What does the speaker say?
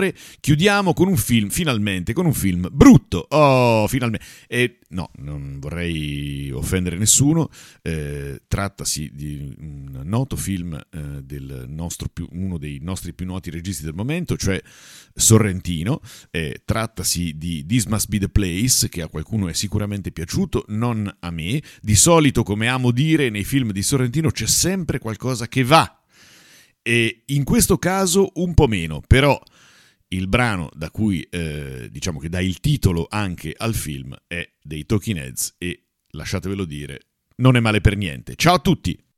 cuore. Chiudiamo con un film, finalmente, con un film brutto. Oh, finalmente. No, non vorrei offendere nessuno. Trattasi di un noto film uno dei nostri più noti registi del momento, cioè Sorrentino. Trattasi di This Must Be the Place, che a qualcuno è sicuramente piaciuto, non a me. Di solito, come amo dire, nei film di Sorrentino c'è sempre qualcosa che va, e in questo caso un po' meno, però il brano da cui diciamo che dà il titolo anche al film è dei Talking Heads, e lasciatevelo dire, non è male per niente. Ciao a tutti!